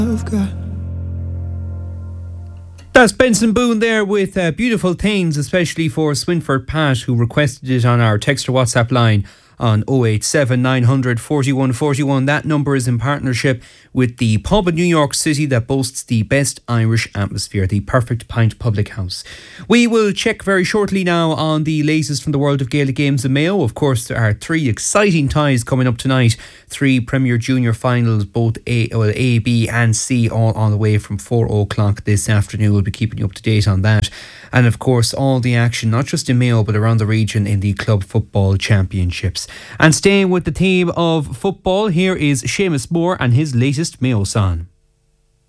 That's Benson Boone there with Beautiful Things, especially for Swinford Pat, who requested it on our text or WhatsApp line on 087 900 41 41. That number is in partnership with the pub in New York City that boasts the best Irish atmosphere, the Perfect Pint Public House. We will check very shortly now on the latest from the world of Gaelic games in Mayo. Of course, there are three exciting ties coming up tonight. Three Premier Junior finals, both A, B and C, all on the way from 4 o'clock this afternoon. We'll be keeping you up to date on that. And of course, all the action, not just in Mayo, but around the region in the Club Football Championships. And staying with the theme of football, here is Seamus Moore and his latest Mayo song.